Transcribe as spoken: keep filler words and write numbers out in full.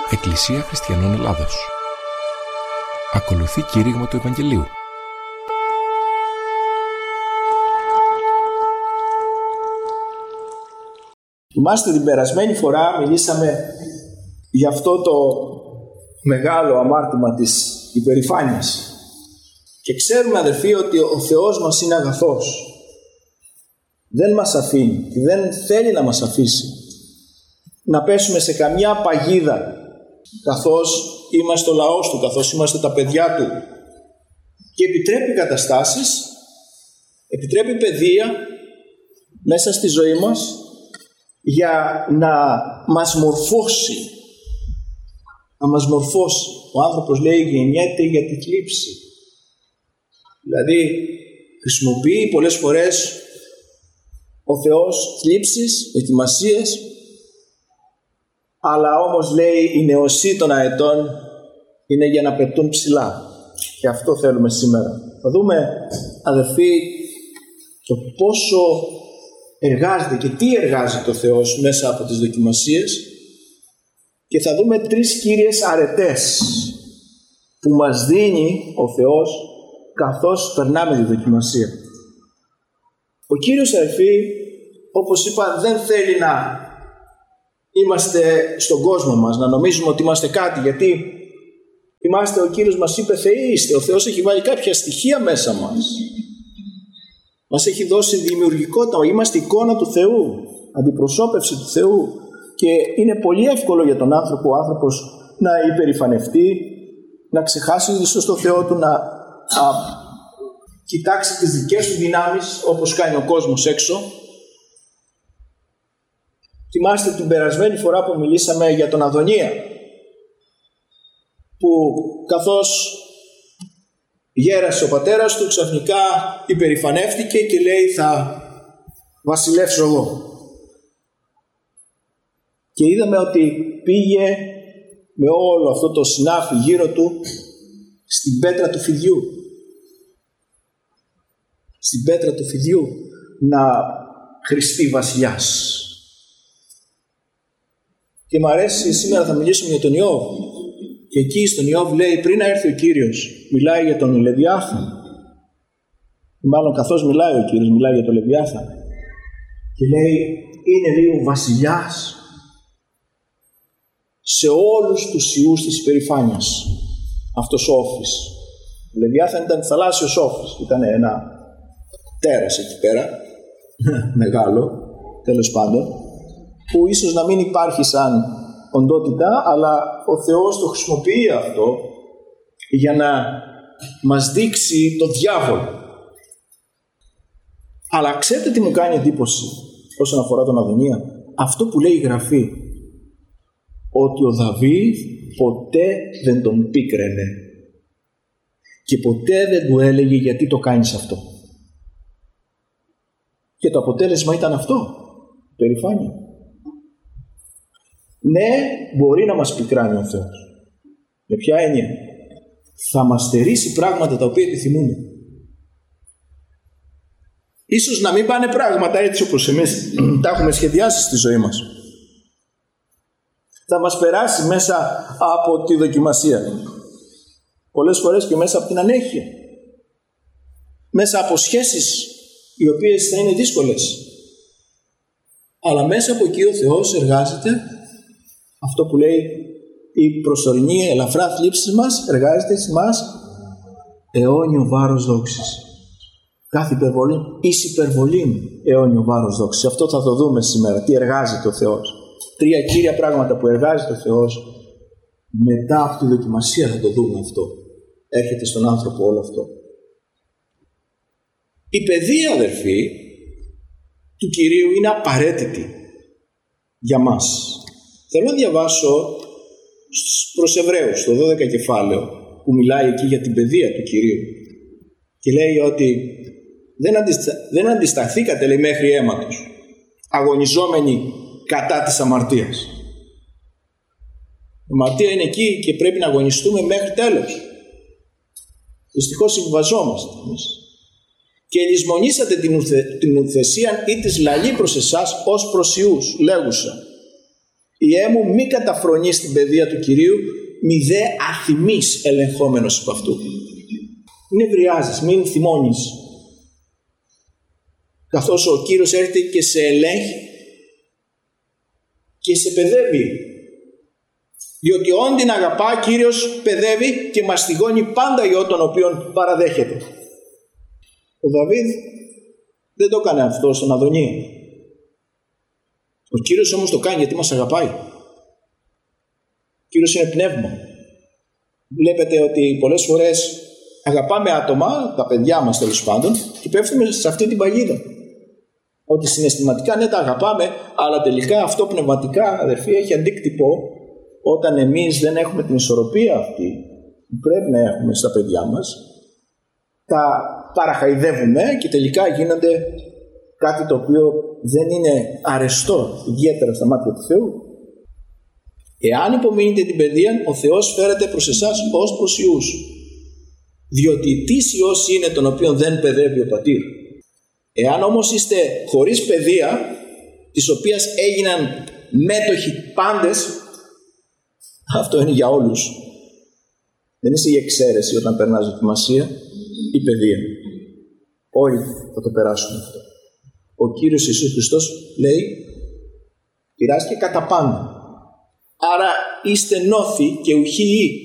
Εκκλησία Χριστιανών Ελλάδος. Ακολουθεί κήρυγμα του Ευαγγελίου. Θυμάστε, την περασμένη φορά μιλήσαμε για αυτό το μεγάλο αμάρτημα της υπερηφάνειας. Και ξέρουμε, αδερφοί, ότι ο Θεός μας είναι αγαθός. Δεν μας αφήνει και δεν θέλει να μας αφήσει να πέσουμε σε καμιά παγίδα, καθώς είμαστε ο λαός του, καθώς είμαστε τα παιδιά του. Και επιτρέπει καταστάσεις, επιτρέπει παιδεία μέσα στη ζωή μας για να μας μορφώσει. Να μας μορφώσει. Ο άνθρωπος, λέει, γεννιέται για τη θλίψη. Δηλαδή χρησιμοποιεί πολλές φορές ο Θεός θλίψεις, δοκιμασίες, αλλά όμως, λέει, η νεοσύ των αετών είναι για να πετούν ψηλά. Και αυτό θέλουμε σήμερα. Θα δούμε, αδερφοί, το πόσο εργάζεται και τι εργάζεται ο Θεός μέσα από τις δοκιμασίες, και θα δούμε τρεις κύριες αρετές που μας δίνει ο Θεός καθώς περνάμε τη δοκιμασία. Ο Κύριος, αδερφοί, όπως είπα, δεν θέλει να είμαστε στον κόσμο μας, να νομίζουμε ότι είμαστε κάτι, γιατί είμαστε, ο Κύριος μας είπε, Θεοί είστε. Ο Θεός έχει βάλει κάποια στοιχεία μέσα μας. Μας έχει δώσει δημιουργικότητα, είμαστε εικόνα του Θεού, αντιπροσώπευση του Θεού, και είναι πολύ εύκολο για τον άνθρωπο, ο άνθρωπος να υπερηφανευτεί, να ξεχάσει ίσως το Θεό του, να α, κοιτάξει τις δικές του δυνάμεις όπως κάνει ο κόσμος έξω. Θυμάστε την περασμένη φορά που μιλήσαμε για τον Αδωνία, που καθώς γέρασε ο πατέρας του, ξαφνικά υπερηφανεύτηκε και λέει, θα βασιλεύσω εγώ. Και είδαμε ότι πήγε με όλο αυτό το συνάφι γύρω του στην πέτρα του φιδιού. Στην πέτρα του φιδιού να χρηστεί βασιλιάς. Και μου αρέσει, σήμερα θα μιλήσουμε για τον Ιώβ. Και εκεί στον Ιώβ λέει, πριν να έρθει ο Κύριος, μιλάει για τον Λεβιάθαν. Μάλλον καθώς μιλάει ο Κύριος, μιλάει για τον Λεβιάθαν. Και λέει, είναι λίγο βασιλιάς σε όλους τους ιούς της υπερηφάνειας. Αυτός ο όφης. Ο Λεβιάθαν ήταν θαλάσσιος όφης. Ήταν ένα τέρας εκεί πέρα, μεγάλο, τέλος πάντων, που ίσως να μην υπάρχει σαν οντότητα, αλλά ο Θεός το χρησιμοποιεί αυτό για να μας δείξει το διάβολο. Αλλά ξέρετε τι μου κάνει εντύπωση όσον αφορά τον Αδωνία? Αυτό που λέει η Γραφή, ότι ο Δαβίδ ποτέ δεν τον πίκραινε και ποτέ δεν του έλεγε γιατί το κάνεις αυτό. Και το αποτέλεσμα ήταν αυτό, περηφάνεια. Ναι, μπορεί να μας πικράνει ο Θεός. Με ποια έννοια? Θα μας στερήσει πράγματα τα οποία επιθυμούμε. Ίσως να μην πάνε πράγματα έτσι όπως εμείς τα έχουμε σχεδιάσει στη ζωή μας. Θα μας περάσει μέσα από τη δοκιμασία. Πολλές φορές και μέσα από την ανέχεια. Μέσα από σχέσεις οι οποίες θα είναι δύσκολες. Αλλά μέσα από εκεί ο Θεός εργάζεται αυτό που λέει η προσωρινή ελαφρά θλίψη μας, εργάζεται σε μας αιώνιο βάρος δόξης. Κάθε υπερβολή εις υπερβολήν αιώνιο βάρος δόξης. Αυτό θα το δούμε σήμερα, τι εργάζεται ο Θεός. Τρία κύρια πράγματα που εργάζεται ο Θεός. Μετά από τη δοκιμασία θα το δούμε αυτό. Έρχεται στον άνθρωπο όλο αυτό. Η παιδεία, αδερφοί, του Κυρίου είναι απαραίτητη για μας. Θέλω να διαβάσω προς Εβραίους, το δώδεκα κεφάλαιο, που μιλάει εκεί για την παιδεία του Κυρίου. Και λέει ότι δεν, αντιστα... δεν αντισταθήκατε, λέει, μέχρι αίματος, αγωνιζόμενοι κατά της αμαρτίας. Η αμαρτία είναι εκεί και πρέπει να αγωνιστούμε μέχρι τέλος. Δυστυχώς συμβιβαζόμαστε εμείς. Και λησμονήσατε την, ουθε... την ουθεσία ή της λαλή προς εσάς ως προς ιούς, λέγουσα. Ιέ μου, μη καταφρονείς την παιδεία του Κυρίου, μη δε αθυμείς ελεγχόμενος από αυτού. Μην ευριάζεις, μην θυμώνεις. Καθώς ο Κύριος έρχεται και σε ελέγχει και σε παιδεύει. Διότι όν την αγαπά, Κύριος παιδεύει και μαστιγώνει πάντα ιό τον οποίον παραδέχεται. Ο Δαβίδ δεν το έκανε αυτό στον Αδωνία. Ο Κύριος όμως το κάνει γιατί μας αγαπάει. Ο Κύριος είναι πνεύμα. Βλέπετε ότι πολλές φορές αγαπάμε άτομα, τα παιδιά μας τέλος πάντων, και πέφτουμε σε αυτή την παγίδα. Ότι συναισθηματικά ναι τα αγαπάμε, αλλά τελικά αυτό πνευματικά, αδερφοί, έχει αντίκτυπο όταν εμείς δεν έχουμε την ισορροπία αυτή που πρέπει να έχουμε στα παιδιά μας. Τα παραχαϊδεύουμε και τελικά γίνονται κάτι το οποίο δεν είναι αρεστό, ιδιαίτερα στα μάτια του Θεού. Εάν υπομείνετε την παιδεία, ο Θεός φέρεται προς εσάς ως προς ιούς. Διότι τις ιός είναι τον οποίον δεν παιδεύει ο πατήρ. Εάν όμως είστε χωρίς παιδεία, της οποίας έγιναν μέτοχοι πάντες, αυτό είναι για όλους. Δεν είσαι η εξαίρεση όταν περνάς δοκιμασία ή παιδεία. Όλοι θα το περάσουν αυτό. Ο Κύριος Ιησούς Χριστός λέει, πειράζει και κατά πάντα. Άρα είστε νόθοι και ουχοί.